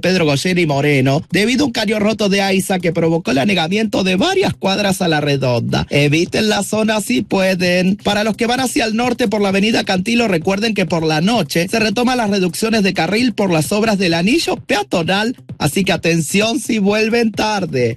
Pedro Goyer y Moreno, debido a un caño roto de AISA que provocó el anegamiento de varias cuadras a la redonda. Eviten la zona si pueden. Para los que van hacia el norte por la avenida Cantilo, recuerden que por la noche se retoman las reducciones de carril por las obras del anillo peatonal, así que atención si vuelven tarde.